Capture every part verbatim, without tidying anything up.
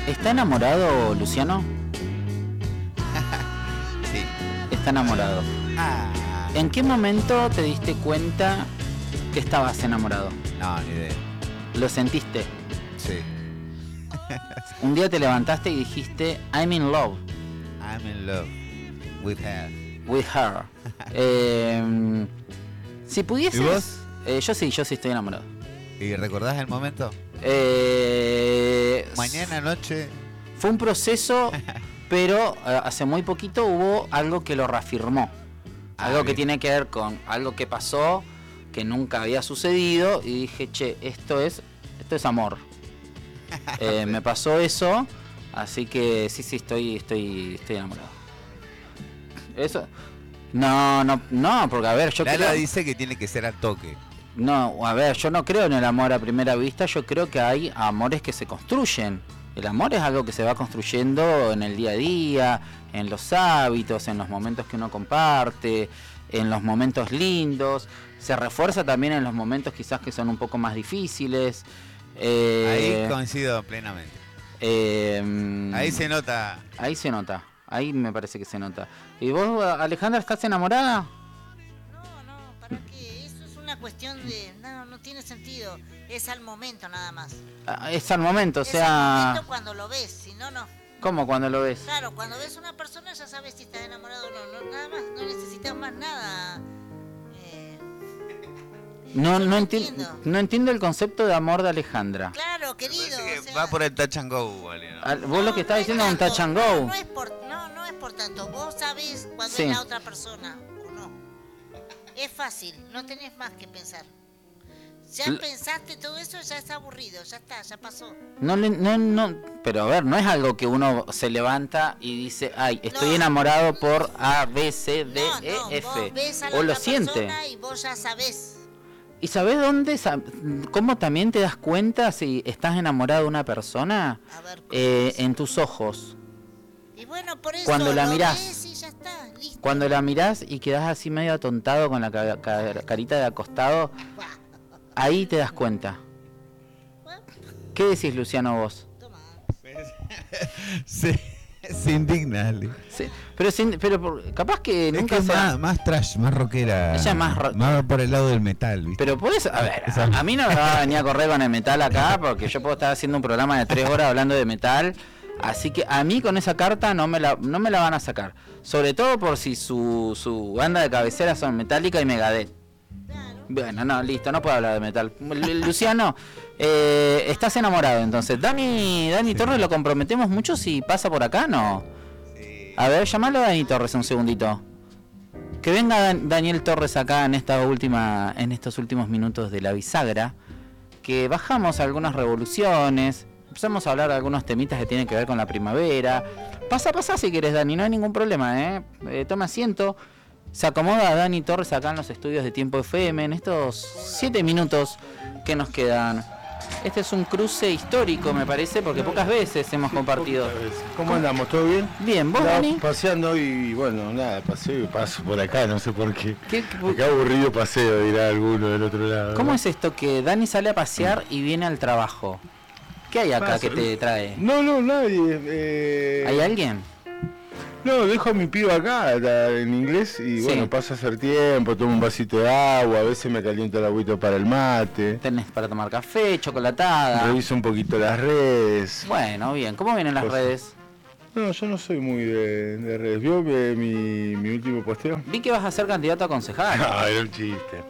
¿Está enamorado, Luciano? Sí. Está enamorado. Ah. ¿En qué momento te diste cuenta que estabas enamorado? No, ni idea. ¿Lo sentiste? Sí. Un día te levantaste y dijiste, I'm in love. I'm in love with her. With her. eh, si pudieses... ¿Y vos? Eh, yo sí, yo sí estoy enamorado. ¿Y recordás el momento? Eh, Mañana, noche. Fue un proceso, pero eh, hace muy poquito hubo algo que lo reafirmó. Ah, algo que bien. tiene que ver con algo que pasó, que nunca había sucedido, y dije, che, esto es, esto es amor. eh, me pasó eso, así que sí, sí, estoy, estoy, estoy enamorado. Eso. No, no, no, porque a ver, yo Lala creo... dice que tiene que ser al toque. No, a ver, yo no creo en el amor a primera vista, yo creo que hay amores que se construyen. El amor es algo que se va construyendo en el día a día, en los hábitos, en los momentos que uno comparte, en los momentos lindos. Se refuerza también en los momentos quizás que son un poco más difíciles. Eh, Ahí coincido plenamente. eh, Ahí se nota. Ahí se nota, ahí me parece que se nota. ¿Y vos, Alejandra, estás enamorada? No, no, ¿para qué? Eso es una cuestión de... No, no tiene sentido. Es al momento nada más. Ah, Es al momento, o Es sea... al momento cuando lo ves, si no, no. ¿Cómo cuando lo ves? Claro, cuando ves a una persona ya sabes si estás enamorado o no. no nada más, no necesitas más nada. Eh, No, yo no, no enti- entiendo. no entiendo el concepto de amor de Alejandra. Claro, querido. Parece que o sea, va por el touch and go, ¿vale? ¿no? Al- vos lo que estás es diciendo es un tanto, touch and no, go. No, es por, no, no es por tanto. Vos sabés cuando Sí. es la otra persona o no. Es fácil, no tenés más que pensar. Ya L- pensaste todo eso, ya es aburrido, ya está, ya pasó. No, le- no, no, pero a ver, no es algo que uno se levanta y dice, ay, estoy No. enamorado por A, B, C, D, no, E, no, F. vos ves a la O lo otra siente. persona y vos ya sabés. ¿Y sabés dónde, sa- cómo también te das cuenta si estás enamorado de una persona? A ver, ¿cómo Eh, es? en tus ojos. Y bueno, por eso cuando la lo mirás. ves y ya está, listo. Cuando la mirás y quedás así medio atontado con la ca- ca- carita de acostado, Buah, ahí te das cuenta. buah, ¿Qué decís, Luciano, vos? toma. Se, se indigna, Ale. Sí, pero sin, pero por- capaz que Es nunca que es se más, más trash, más rockera. Ella es más ro- Más por el lado del metal, ¿viste? Pero podés, a ver, Esa- a, a mí no me va a venir a correr con el metal acá, porque yo puedo estar haciendo un programa de tres horas hablando de metal, así que a mí con esa carta no me la, no me la van a sacar. Sobre todo por si su, su banda de cabecera son Metallica y Megadeth. Claro. Bueno, no, listo, no puedo hablar de metal. Lu- Luciano, eh, estás enamorado entonces. Dani, Dani Torres, ¿lo comprometemos mucho si pasa por acá, no? Sí. A ver, llamalo a Dani Torres un segundito. Que venga Dan- Daniel Torres acá en esta última, en estos últimos minutos de la bisagra. Que bajamos algunas revoluciones. Empezamos a hablar de algunos temitas que tienen que ver con la primavera. Pasa, pasa si querés, Dani, no hay ningún problema, ¿eh? Eh, toma asiento. Se acomoda Dani Torres acá en los estudios de Tiempo F M en estos siete minutos que nos quedan. Este es un cruce histórico, me parece, porque pocas veces hemos compartido. ¿Cómo andamos? ¿Todo bien? Bien, ¿vos, Andaba Dani? paseando y bueno, nada, paseo y paso por acá, no sé por qué. ¿Qué- Qué aburrido paseo, dirá alguno del otro lado. ¿Cómo ¿no? es esto que Dani sale a pasear y viene al trabajo? ¿Qué hay acá Pasa, que te trae? No, no, nadie. Eh... ¿Hay alguien? No, dejo a mi piba acá la- en inglés y Sí. bueno, paso a hacer tiempo, tomo un vasito de agua, a veces me caliento el agüito para el mate, ¿Tenés para tomar café, chocolatada? reviso un poquito las redes. Bueno, bien. ¿Cómo vienen las Pues- redes? No, yo no soy muy de, de redes. ¿Vio eh, mi, mi último posteo? Vi que vas a ser candidato a concejal. No, era un chiste.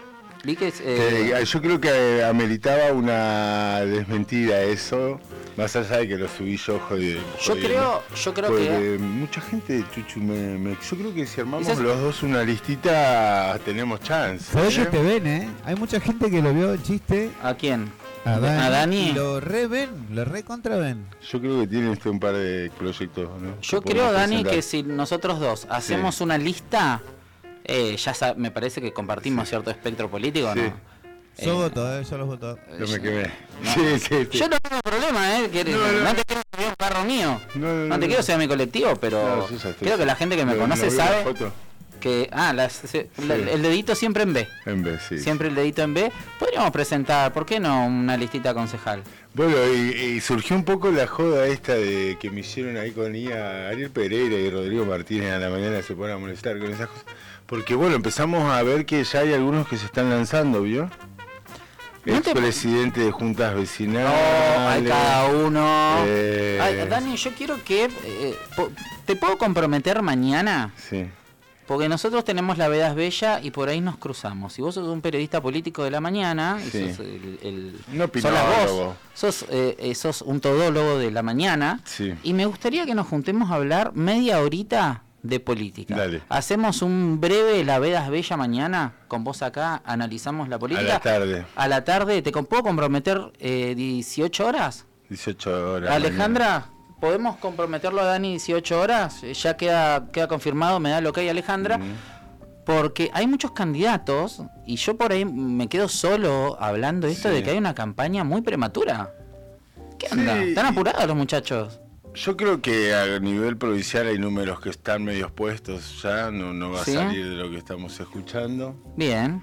Vi que... Que, eh, eh, yo creo que ameritaba una desmentida eso, más allá de que lo subí yo jodido. yo creo, yo creo Porque que... mucha gente, Chuchu, me, me- yo creo que si armamos Quizás- los dos una listita tenemos chance. Por ellos ¿eh? te ven, ¿eh? Hay mucha gente que lo vio el chiste ¿A quién? a Dani, ¿A Dani? y lo re ven, lo re contra ven. Yo creo que tiene este un par de proyectos, ¿no? Yo Que creo, podemos Dani, presentar. que si nosotros dos hacemos una lista, eh, ya sa- me parece que compartimos cierto espectro político, Sí. ¿no? Yo Eh, voto, ¿eh? Yo los voto. Yo me quemé. No. Sí, sí, sí. Yo no tengo problema, ¿eh? Que- No, no, no. te quiero subir un carro mío. No, no, No te no. quiero ser mi colectivo, pero No, yo ya estoy- creo que la gente que me ¿No- conoce no vio la sabe... foto? Que, ah, las- se- la- el dedito siempre en B. En vez, sí. Siempre el dedito en B. Podríamos presentar, ¿por qué no una listita concejal? Bueno, y, y surgió un poco la joda esta de que me hicieron ahí con I A, Ariel Pereira y Rodrigo Martínez a la mañana se ponen a molestar con esas cosas. Porque bueno, empezamos a ver que ya hay algunos que se están lanzando, ¿vio? No te- Expresidente de juntas vecinales. No, hay cada uno. eh, Ay, Dani, yo quiero que... eh, po- ¿te puedo comprometer mañana? Sí. Porque nosotros tenemos la Vedas Bella y por ahí nos cruzamos. Si vos sos un periodista político de la mañana, y Sí. sos, el, el- No sos la voz, opinólogo. sos, eh, eh, sos un todólogo de la mañana, Sí. y me gustaría que nos juntemos a hablar media horita de política. Dale. Hacemos un breve La Vedas Bella mañana, con vos acá, analizamos la A política. la tarde, A la tarde, ¿te com- puedo comprometer eh, dieciocho horas? dieciocho horas. Alejandra, ¿podemos comprometerlo a Dani dieciocho horas? Eh, Ya queda, queda confirmado, me da lo que hay Alejandra. Ujú. Porque hay muchos candidatos y yo por ahí me quedo solo hablando esto Sí. de que hay una campaña muy prematura. ¿Qué onda? Sí, ¿Están y- apurados los muchachos? Yo creo que a nivel provincial hay números que están medio puestos ya, no, no va ¿Sí? a salir de lo que estamos escuchando. Bien.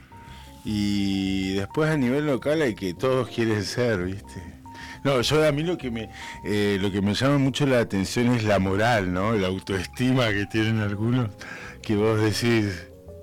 Y después a nivel local hay que todos quieren ser, ¿viste? No, yo a mí lo que me eh, lo que me llama mucho la atención es la moral, ¿no? La autoestima que tienen algunos, que vos decís.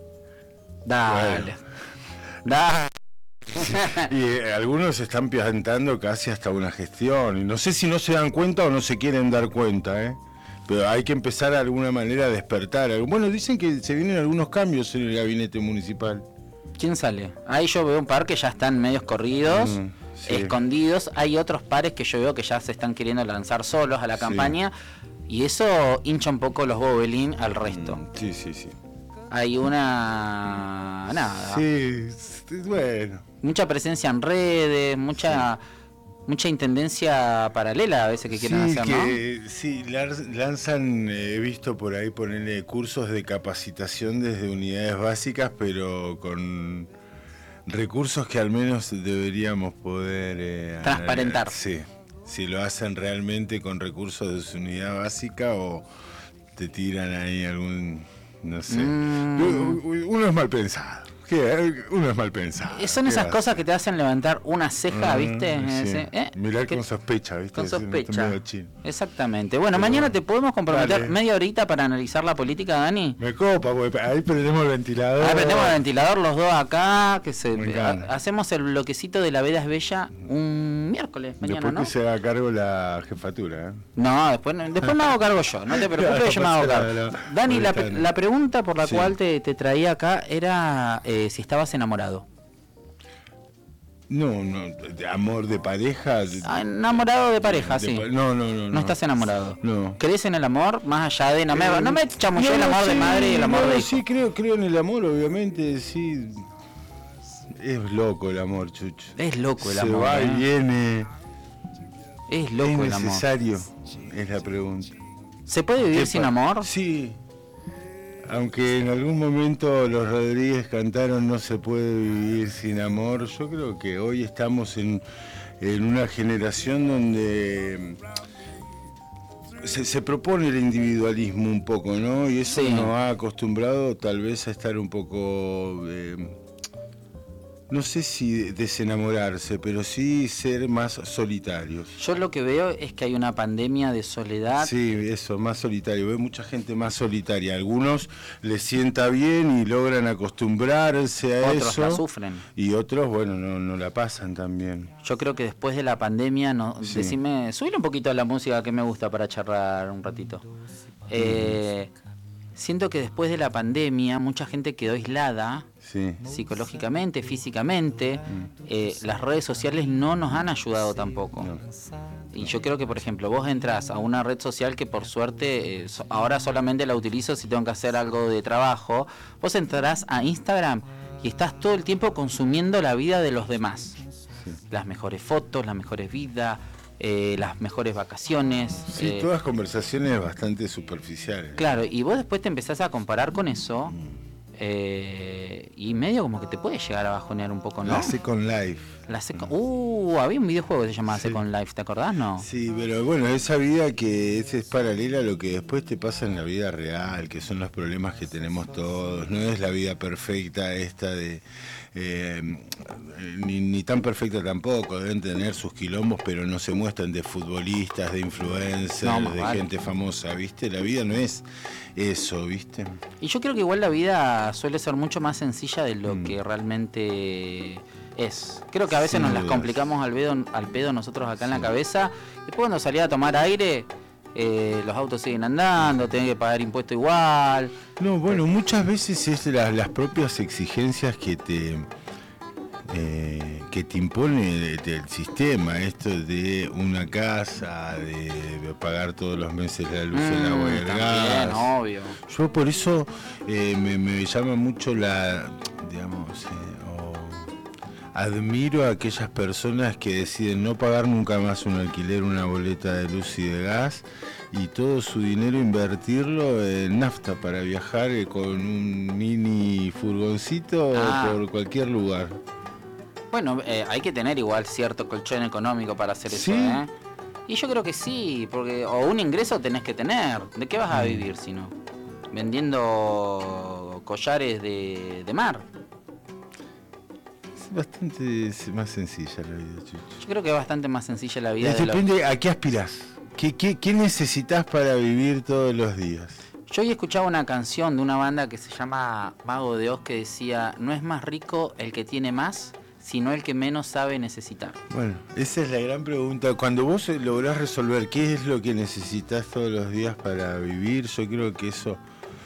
Dale. Bueno. Dale. Y eh, algunos se están plantando casi hasta una gestión. Y no sé si no se dan cuenta o no se quieren dar cuenta, ¿eh? Pero hay que empezar de alguna manera a despertar. Bueno, dicen que se vienen algunos cambios en el gabinete municipal. ¿Quién sale? Ahí yo veo un par que ya están medios corridos, Mm, sí. escondidos. Hay otros pares que yo veo que ya se están queriendo lanzar solos a la Sí. campaña. Y eso hincha un poco los bobelín al resto. Mm, Sí, sí, sí. Hay una... nada. Sí, sí, bueno. Mucha presencia en redes, mucha mucha intendencia paralela a veces que quieren Sí, hacer, ¿no? que, sí, lar- lanzan, eh, he visto por ahí ponerle cursos de capacitación desde unidades básicas, pero con recursos que al menos deberíamos poder... eh, Transparentar. Sí, si lo hacen realmente con recursos de su unidad básica o te tiran ahí algún... no sé. Mm. Uno es mal pensado. ¿Qué? Uno es mal pensado. Eh, Son ¿Qué esas hace? cosas que te hacen levantar una ceja, Mm, ¿viste? sí. Ese, ¿eh? Mirar ¿Qué? con sospecha, ¿viste? Con Decir, no te sospecha. medio chino. Exactamente. Bueno, Pero mañana bueno. te podemos comprometer Dale. media horita para analizar la política, Dani. Me copa, porque ahí prendemos el ventilador. Ahora prendemos el ventilador los dos acá, que se Me encanta. ha- hacemos el bloquecito de La Veda es Bella un miércoles, mañana, Después ¿no? que se haga cargo la jefatura, ¿eh? No, después, después me hago cargo yo, no te preocupes, No yo me hago pasa cargo. nada, no. Dani, la, Molestando. la pregunta por la Sí. cual te, te traía acá era eh, si estabas enamorado. No, no, de amor de pareja. de- Ah, enamorado de pareja, de sí. pa- No, no, no. No estás enamorado. No. ¿Crees en el amor? Más allá de... No me, Eh, no me chamullé no, el amor de sí, madre y el amor no, de hijo. Sí, creo, creo en el amor, obviamente, sí. Es loco el amor, Chucho. Es loco el Se amor. va ¿eh? y viene. Es loco ¿Es el amor. necesario? Es la pregunta. ¿Se puede vivir ¿Qué sin pa- amor? Sí. Aunque en algún momento los Rodríguez cantaron No se puede vivir sin amor, yo creo que hoy estamos en, en una generación donde se, se propone el individualismo un poco, ¿no? Y eso Sí. nos ha acostumbrado tal vez a estar un poco... eh, no sé si desenamorarse, pero sí ser más solitarios. Yo lo que veo es que hay una pandemia de soledad. Sí, eso, más solitario. Veo mucha gente más solitaria. Algunos les sienta bien y logran acostumbrarse a Otros eso. la sufren. Y otros, bueno, no, no la pasan tan bien. Yo creo que después de la pandemia, no, Sí. decime, subile un poquito a la música que me gusta para charlar un ratito. Eh, siento que después de la pandemia mucha gente quedó aislada Sí. psicológicamente, físicamente. Eh, las redes sociales no nos han ayudado tampoco. No. Y yo creo que, por ejemplo, vos entras a una red social que por suerte eh, so- ahora solamente la utilizo si tengo que hacer algo de trabajo. Vos entrarás a Instagram y estás todo el tiempo consumiendo la vida de los demás. Las mejores fotos, las mejores vidas, eh, las mejores vacaciones. Sí, eh, todas conversaciones bastante superficiales. Claro, y vos después te empezás a comparar con eso eh, y medio como que te puede llegar a bajonear un poco, ¿no? La Second Life. La Second... Uh, había un videojuego que se llamaba Sí. Second Life, ¿te acordás, no? Sí, pero bueno, esa vida que es, es paralela a lo que después te pasa en la vida real, que son los problemas que tenemos todos. No es la vida perfecta esta de... Eh, ni, ni tan perfecta tampoco, deben tener sus quilombos, pero no se muestran de futbolistas, de influencers, No, de vale. gente famosa, ¿viste? La vida no es eso, ¿viste? Y yo creo que igual la vida suele ser mucho más sencilla de lo Mm. que realmente es. Creo que a veces Sin nos las dudas. complicamos al pedo, al pedo nosotros acá en la Sí. cabeza. Después cuando salía a tomar aire, eh, los autos siguen andando, tenés que pagar impuesto igual. No, bueno, muchas veces es la- las propias exigencias que te eh, que te impone el sistema, esto de una casa, de pagar todos los meses la luz, el agua y el Mm, también, gas. obvio. Yo por eso eh, me, me llama mucho la, digamos, eh, o admiro a aquellas personas que deciden no pagar nunca más un alquiler, una boleta de luz y de gas, y todo su dinero invertirlo en nafta para viajar eh, con un mini furgoncito Ah. por cualquier lugar. Bueno, eh, hay que tener igual cierto colchón económico para hacer ¿Sí? eso, ¿eh? Y yo creo que sí, porque o un ingreso tenés que tener. ¿De qué vas a vivir si no? Vendiendo collares de, de mar. Es bastante es más sencilla la vida, Chucho. Yo creo que es bastante más sencilla la vida. Eh, de lo- Depende a qué aspirás. ¿Qué, qué, qué necesitas para vivir todos los días? Yo hoy escuchaba una canción de una banda que se llama Mago de Oz que decía, no es más rico el que tiene más, sino el que menos sabe necesitar. Bueno, esa es la gran pregunta. Cuando vos eh, lográs resolver qué es lo que necesitas todos los días para vivir, yo creo que eso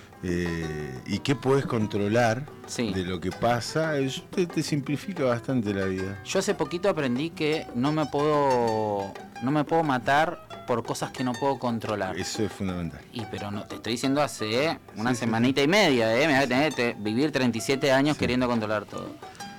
eh, y qué podés controlar Sí. de lo que pasa, eso te, te simplifica bastante la vida. Yo hace poquito aprendí que no me puedo no me puedo matar por cosas que no puedo controlar. Eso es fundamental. Y pero no, te estoy diciendo hace eh, una Sí, sí, semanita y media, eh, me voy a tener que vivir treinta y siete años Sí. queriendo controlar todo.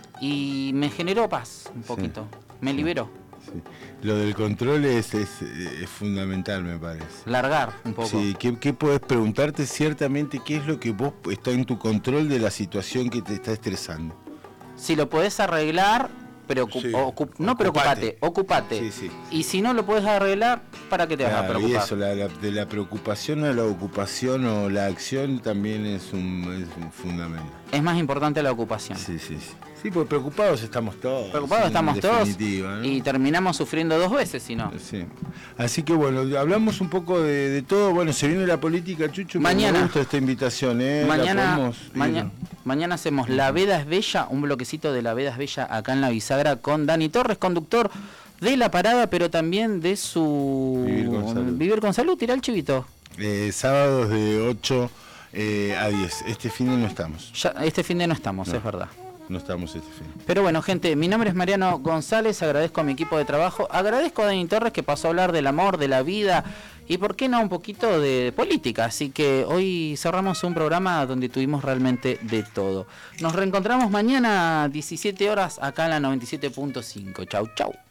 Y me generó paz un poquito, me liberó, Sí. Lo del control es, es, es fundamental, me parece. largar un poco. Sí, ¿qué, qué podés preguntarte ciertamente qué es lo que vos está en tu control de la situación que te está estresando? Si lo podés arreglar, preocup- Sí, ocup- no ocupate. preocupate, ocupate. Sí, sí. Y si no lo podés arreglar, ¿para qué te vas a Claro, y preocupar? eso, la- la- de la preocupación a la ocupación o la acción también es un, es un fundamento. Es más importante la ocupación. Sí, sí, sí. Sí, porque preocupados estamos todos. Preocupados en estamos todos definitiva, ¿no? y terminamos sufriendo dos veces, si no. Sí. Así que bueno, hablamos un poco de, de todo. Bueno, se viene la política, Chucho. que Mañana. Me gusta esta invitación, ¿eh? La Mañana, podemos ir. maña- mañana hacemos La Veda es Bella, un bloquecito de La Veda es Bella acá en la bisagra con Dani Torres, conductor de La Parada, pero también de su Vivir con Salud. Vivir con Salud. Tira el chivito. Eh, sábados de ocho eh, a diez. Este fin de no estamos. Ya, este fin de no estamos, No. es verdad. No estamos este fin. Pero bueno, gente, mi nombre es Mariano González, agradezco a mi equipo de trabajo, agradezco a Dani Torres que pasó a hablar del amor, de la vida y por qué no un poquito de política. Así que hoy cerramos un programa donde tuvimos realmente de todo. Nos reencontramos mañana a diecisiete horas acá en la noventa y siete punto cinco. Chau, chau.